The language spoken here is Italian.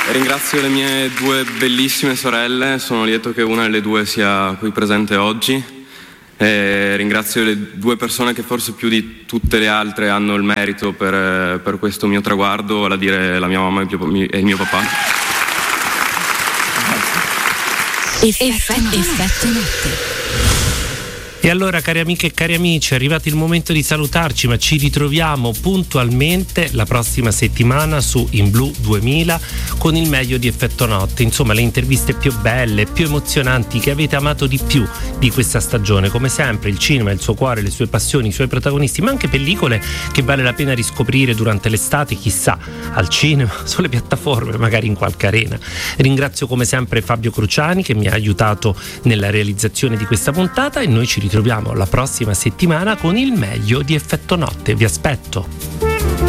Ringrazio le mie due bellissime sorelle, sono lieto che una delle due sia qui presente oggi. Ringrazio le due persone che forse più di tutte le altre hanno il merito per questo mio traguardo, vale a dire la mia mamma e il mio papà. Effetto notte. E allora, cari amiche e cari amici, è arrivato il momento di salutarci, ma ci ritroviamo puntualmente la prossima settimana su In Blu 2000 con il meglio di Effetto Notte. Insomma, le interviste più belle, più emozionanti, che avete amato di più di questa stagione. Come sempre, il cinema, il suo cuore, le sue passioni, i suoi protagonisti, ma anche pellicole che vale la pena riscoprire durante l'estate, chissà, al cinema, sulle piattaforme, magari in qualche arena. Ringrazio come sempre Fabio Cruciani che mi ha aiutato nella realizzazione di questa puntata e noi ci ritroviamo la prossima settimana con il meglio di Effetto Notte. Vi aspetto.